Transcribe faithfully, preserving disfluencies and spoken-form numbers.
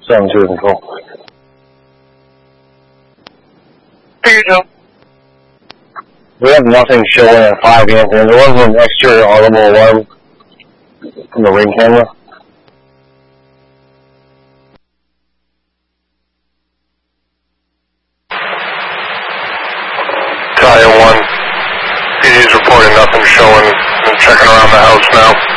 seven two control. Figure so. We have nothing showing at five, Anthony. There wasn't an exterior audible alarm from the ring camera. Talia one. P D's reporting nothing showing. I'm checking around the house now.